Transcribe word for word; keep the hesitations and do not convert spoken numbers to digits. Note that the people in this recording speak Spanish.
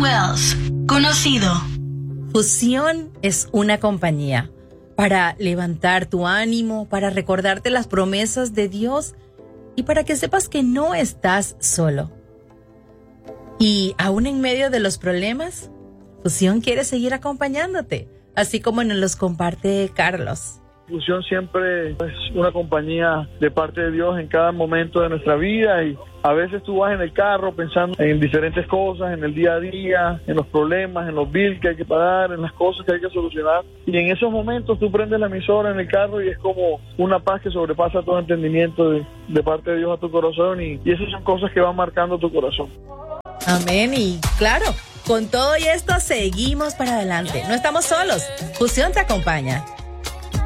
Wells, conocido. Fusión es una compañía para levantar tu ánimo, para recordarte las promesas de Dios y para que sepas que no estás solo. Y aún en medio de los problemas, Fusión quiere seguir acompañándote, así como nos los comparte Carlos. Fusión siempre es una compañía de parte de Dios en cada momento de nuestra vida, y a veces tú vas en el carro pensando en diferentes cosas, en el día a día, en los problemas, en los bills que hay que pagar, en las cosas que hay que solucionar, y en esos momentos tú prendes la emisora en el carro y es como una paz que sobrepasa todo entendimiento de, de parte de Dios a tu corazón, y, y esas son cosas que van marcando tu corazón. Amén. Y claro, con todo y esto seguimos para adelante. No estamos solos. Fusión te acompaña.